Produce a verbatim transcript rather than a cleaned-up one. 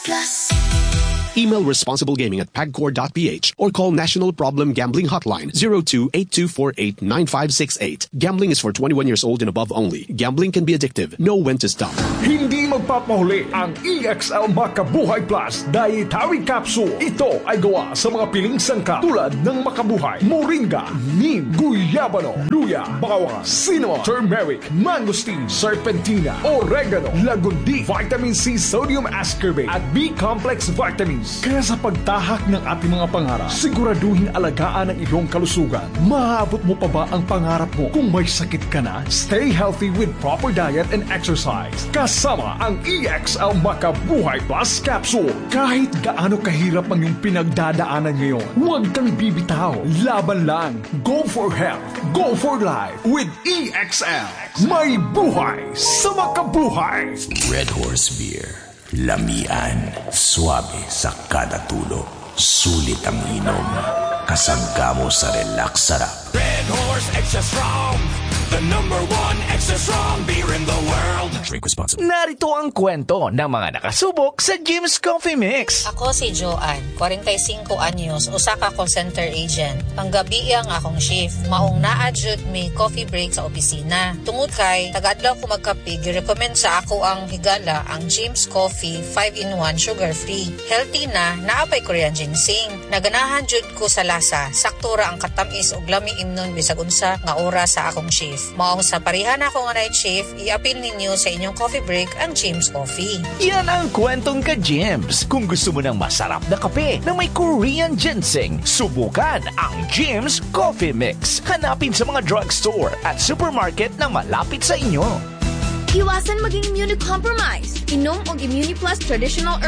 Plus. Email responsiblegaming at pagcor dot p h or call National Problem Gambling Hotline zero two eight two four eight nine five six eight. Gambling is for twenty-one years old and above only. Gambling can be addictive. Know when to stop. Hindi magpapahuli ang E X L Makabuhay Plus Dietary Capsule. Ito ay gawa sa mga piling sangkap tulad ng Makabuhay, Moringa, Neem, Guyabano, Luya, Bawang, Cinnamon, Turmeric, Mangosteen, Serpentina, Oregano, Lagundi, Vitamin C, Sodium Ascorbate at B-Complex Vitamins. Kaya sa pagtahak ng ating mga pangarap, siguraduhin alagaan ang iyong kalusugan. Maabot mo pa ba ang pangarap mo? Kung may sakit ka na, stay healthy with proper diet and exercise. Kasama ang E X L Makabuhay Plus Capsule. Kahit gaano kahirap ang iyong pinagdadaanan ngayon, huwag kang bibitaw. Laban lang. Go for health. Go for life with E X L. May buhay sa makabuhay. Red Horse Beer. Lamian, swabe sa kada tulo. Sulit ang inom. Kasangga mo sa relax sarap. Red Horse Extra Strong, the number one extra strong beer in the world. Drink responsibly. Narito ang kwento ng mga nakasubok sa Jim's Coffee Mix. Ako si Joanne, forty-five anyos, usa ka call center agent. Panggabi ang akong shift. Maong na-adjud may coffee break sa opisina. Tungod kay, tagadlaw ko magkape, gi-recommend sa ako ang higala, ang Jim's Coffee five in one sugar-free. Healthy na, naapay Korean ginseng. Naganahan jud ko sa lasa, saktura ang katamis og lami imnon bisag unsa nga oras sa akong shift. Maong sa parihan ako nga night shift, i-apil ninyo sa inyong coffee break ang Jim's Coffee. Yan ang kwentong ka Jim's. Kung gusto mo ng masarap na kape na may Korean ginseng, subukan ang Jim's Coffee Mix. Hanapin sa mga drugstore at supermarket na malapit sa inyo. Iwasan maging immunocompromised. Inom og Immuniplus Traditional